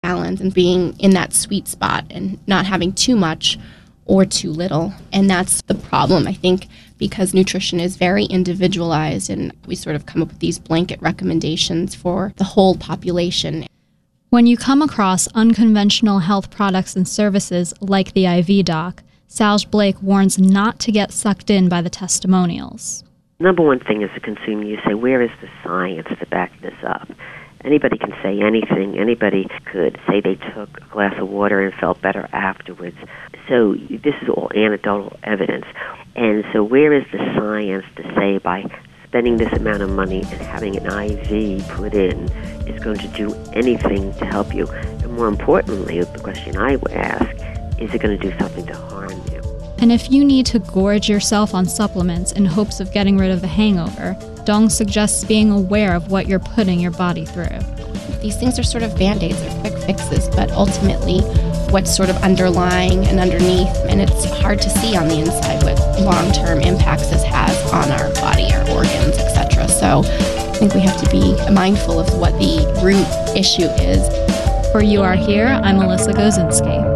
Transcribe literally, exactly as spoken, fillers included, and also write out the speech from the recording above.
balance and being in that sweet spot and not having too much or too little. And that's the problem, I think, because nutrition is very individualized and we sort of come up with these blanket recommendations for the whole population. When you come across unconventional health products and services like the I V Doc, Salge Blake warns not to get sucked in by the testimonials. Number one thing as a consumer, you say, where is the science to back this up? Anybody can say anything. Anybody could say they took a glass of water and felt better afterwards. So this is all anecdotal evidence. And so where is the science to say by spending this amount of money and having an I V put in is going to do anything to help you? And more importantly, the question I would ask, is it going to do something to harm you? And if you need to gorge yourself on supplements in hopes of getting rid of the hangover, Dong suggests being aware of what you're putting your body through. These things are sort of band-aids or quick fixes, but ultimately what's sort of underlying and underneath, and it's hard to see on the inside what long-term impacts this has on our body, our organs, et cetera. So I think we have to be mindful of what the root issue is. For You Are Here, I'm Melissa Gozinski.